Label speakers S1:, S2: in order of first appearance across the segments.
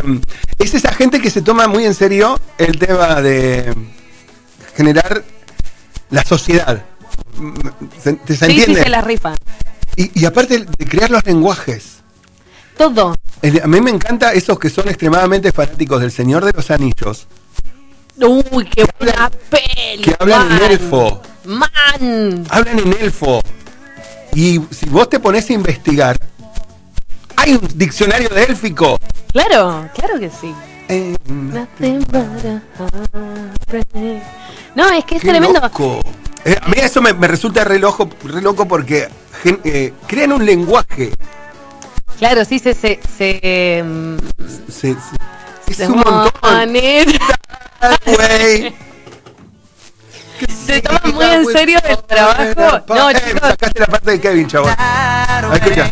S1: es esa gente que se toma muy en serio el tema de generar la sociedad. ¿Se entiende?
S2: Sí, se la rifan.
S1: Y aparte de crear los lenguajes.
S2: Todo.
S1: A mí me encanta esos que son extremadamente fanáticos del Señor de los Anillos.
S2: Uy, qué buena peli.
S1: Que hablan en elfo. Hablan en elfo. Y si vos te pones a investigar, hay un diccionario de élfico.
S2: Claro que sí. No, es que es tremendo.
S1: Loco. A mí eso me resulta re loco porque crean un lenguaje.
S2: Claro, sí, es un montón. Se toma muy en serio el trabajo. No, chicos.
S1: Sacaste la parte de Kevin, chabón. Escucha.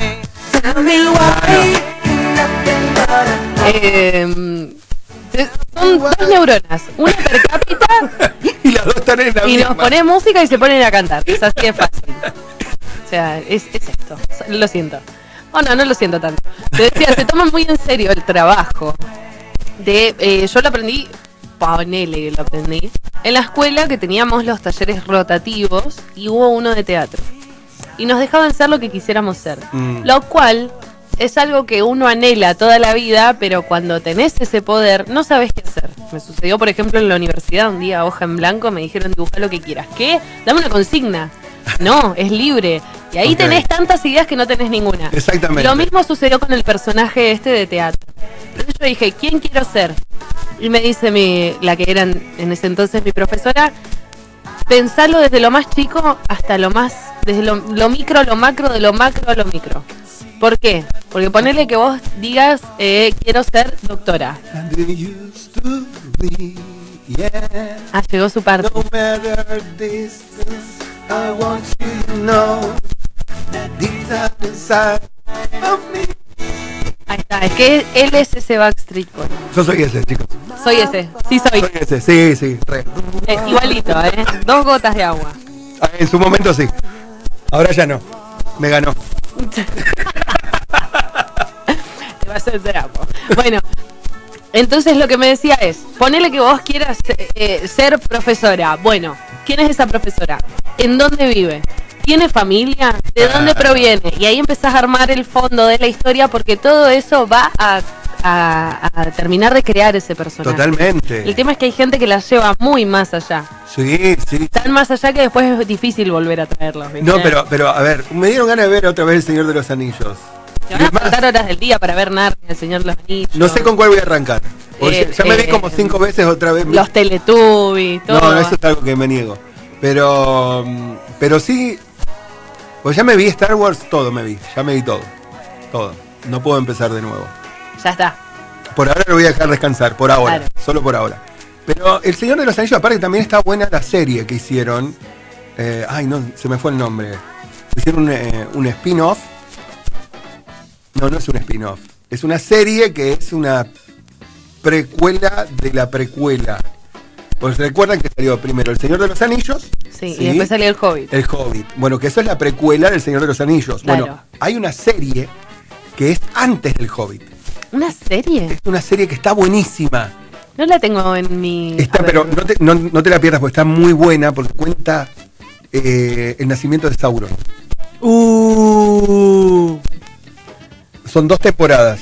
S2: Son 2 neuronas, una per cápita
S1: y las dos están en la
S2: y
S1: misma.
S2: nos ponen música y se ponen a cantar. Es así de fácil. O sea, es esto. Lo siento. No lo siento tanto. Te decía, se toma muy en serio el trabajo. Yo lo aprendí, ponele, lo aprendí en la escuela, que teníamos los talleres rotativos y hubo uno de teatro. Y nos dejaban ser lo que quisiéramos ser. Lo cual es algo que uno anhela toda la vida, pero cuando tenés ese poder no sabés qué hacer. Me sucedió, por ejemplo, en la universidad, un día, hoja en blanco, me dijeron dibujar lo que quieras. ¿Qué? Dame una consigna. No, es libre. Y ahí tenés tantas ideas que no tenés ninguna.
S1: Exactamente.
S2: Lo mismo sucedió con el personaje de teatro. Entonces yo dije, ¿quién quiero ser? Y me dice la que era en ese entonces mi profesora, pensalo desde lo más chico hasta lo más, desde lo micro a lo macro, de lo macro a lo micro. ¿Por qué? Porque ponele que vos digas, quiero ser doctora. Llegó su parte. Ahí está, es que él es ese Backstreet Boy.
S1: Yo soy ese, chicos.
S2: Soy ese, sí soy.
S1: Soy ese, sí, re.
S2: Igualito, 2 gotas de agua.
S1: En su momento sí. Ahora ya no. Me ganó.
S2: Te vas a hacer agua. Bueno, entonces lo que me decía es, ponele que vos quieras ser profesora. Bueno, ¿quién es esa profesora? ¿En dónde vive? ¿Tiene familia? ¿De dónde proviene? Y ahí empezás a armar el fondo de la historia, porque todo eso va a terminar de crear ese personaje.
S1: Totalmente.
S2: El tema es que hay gente que la lleva muy más allá.
S1: Sí.
S2: Tan más allá que después es difícil volver a traerlos. ¿Viste?
S1: No, pero a ver, me dieron ganas de ver otra vez El Señor de los Anillos.
S2: Te van a faltar horas del día para ver Narnia, El Señor de los Anillos.
S1: No sé con cuál voy a arrancar. Ya me vi como 5 veces otra vez.
S2: Los Teletubbies, todo.
S1: No, eso es algo que me niego. Pero sí, pues ya me vi Star Wars, ya me vi todo. No puedo empezar de nuevo.
S2: Ya está.
S1: Por ahora lo voy a dejar descansar, por ahora,
S2: claro.
S1: Solo por ahora. Pero El Señor de los Anillos, aparte también está buena la serie que hicieron. Se me fue el nombre. Hicieron un spin-off. No es un spin-off. Es una serie que es una precuela de la precuela. Pues recuerdan que salió primero El Señor de los Anillos.
S2: Sí, y después salió El Hobbit.
S1: El Hobbit. Bueno, que eso es la precuela del Señor de los Anillos.
S2: Claro.
S1: Bueno, hay una serie que es antes del Hobbit.
S2: ¿Una serie?
S1: Es una serie que está buenísima.
S2: No la tengo en mi...
S1: Pero no te la pierdas porque está muy buena, porque cuenta el nacimiento de Sauron. Son 2 temporadas.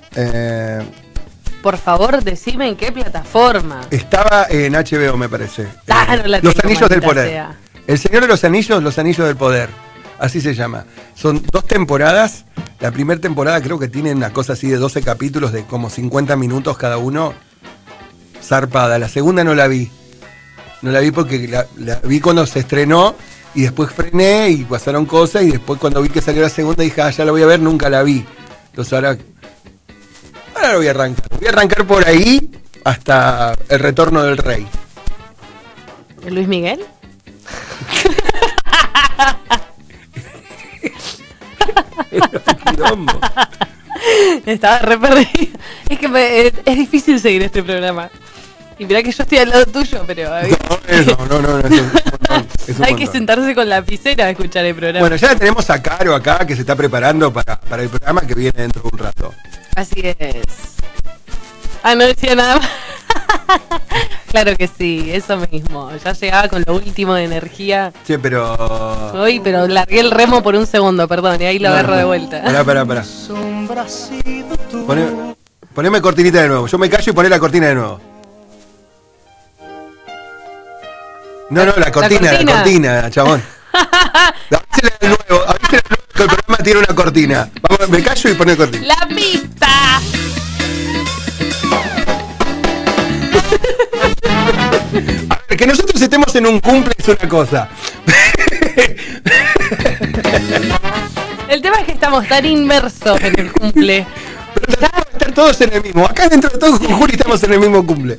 S2: Por favor, decime en qué plataforma.
S1: Estaba en HBO, me parece.
S2: No la
S1: Los
S2: tengo,
S1: Anillos del Poder.
S2: sea.
S1: El Señor de los Anillos, Los Anillos del Poder. Así se llama. Son 2 temporadas. La primera temporada creo que tiene una cosa así de 12 capítulos de como 50 minutos cada uno. Zarpada. La segunda no la vi. No la vi porque la vi cuando se estrenó y después frené y pasaron cosas y después cuando vi que salió la segunda dije, ya la voy a ver, nunca la vi. Entonces ahora lo voy a arrancar. Voy a arrancar por ahí hasta El Retorno del Rey.
S2: ¿Luis Miguel? Estaba re perdida. Es que es difícil seguir este programa. Y mirá que yo estoy al lado tuyo, pero...
S1: No,
S2: hay que sentarse con la lapicera a escuchar el programa.
S1: Bueno, ya tenemos a Caro acá que se está preparando para el programa que viene dentro de un rato.
S2: Así es. Ah, no decía nada más. Claro que sí, eso mismo. Ya llegaba con lo último de energía.
S1: Che, pero...
S2: Hoy, pero largué el remo por un segundo, perdón, y ahí lo agarro de vuelta.
S1: Pará. Poneme cortinita de nuevo. Yo me callo y poné la cortina de nuevo. No, la cortina, chabón. Avísale de nuevo, que el programa tiene una cortina. Vamos, me callo y poné cortina.
S2: ¡La pista!
S1: A ver, que nosotros estemos en un cumple es una cosa.
S2: El tema es que estamos tan inmersos en el cumple.
S1: Pero tratamos de estar todos en el mismo. Acá dentro de todo con Juli estamos en el mismo cumple.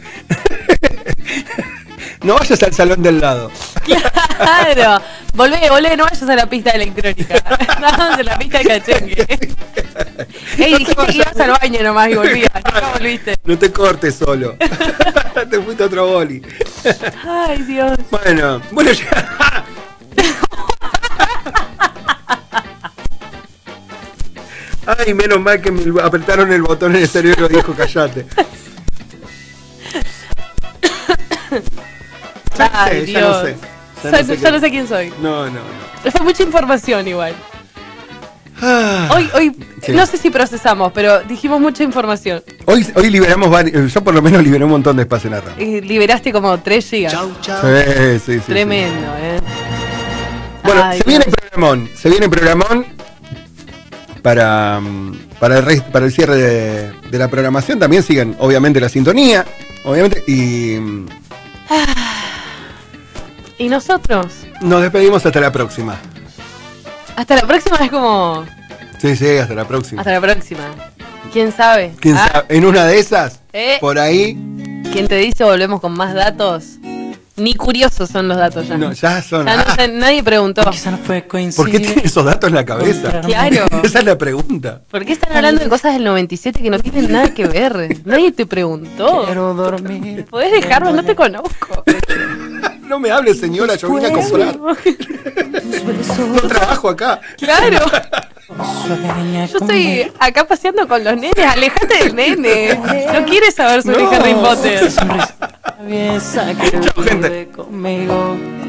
S1: No vayas al salón del lado.
S2: Claro. Volvé, no vayas a la pista de electrónica. Vamos a la pista de cachengue. Ey, dijiste que ibas al baño nomás y volvías. Nunca volviste.
S1: No te cortes solo. Te fuiste a otro boli.
S2: Ay, Dios.
S1: Bueno, ya. Ay, menos mal que me apretaron el botón en el cerebro y dijo callate.
S2: Ay,
S1: ya no sé.
S2: Ya no sé quién soy.
S1: No.
S2: Fue mucha información igual.
S1: Ah,
S2: Hoy
S1: sí.
S2: No sé si procesamos, pero dijimos mucha información.
S1: Hoy liberamos varios, yo por lo menos liberé un montón de espacio en la radio.
S2: Liberaste como 3 gigas.
S1: Sí.
S2: Tremendo,
S1: Bueno,
S2: Ay,
S1: se viene programón para el cierre de la programación. También siguen, obviamente, la sintonía, obviamente,
S2: ¿Y nosotros?
S1: nos despedimos hasta la próxima.
S2: Hasta la próxima es como...
S1: Sí, hasta la próxima.
S2: Hasta la próxima. ¿Quién sabe?
S1: ¿Quién sabe? En una de esas, por ahí...
S2: ¿Quién te dice volvemos con más datos? Ni curiosos son los datos ya.
S1: No, ya son...
S2: Ya no sé, nadie preguntó.
S1: ¿Por qué tiene esos datos en la cabeza?
S2: Claro.
S1: Esa es la pregunta.
S2: ¿Por qué están hablando de cosas del 97 que no tienen nada que ver? Nadie te preguntó.
S3: Quiero dormir.
S2: ¿Podés dejarlo? No te conozco.
S1: No me hables, señora, yo vine a comprar. No trabajo acá.
S2: Claro. Yo estoy acá paseando con los nenes. Alejate del nene. No quieres saber sobre Harry Potter.
S3: Chao,
S1: gente.
S3: Conmigo.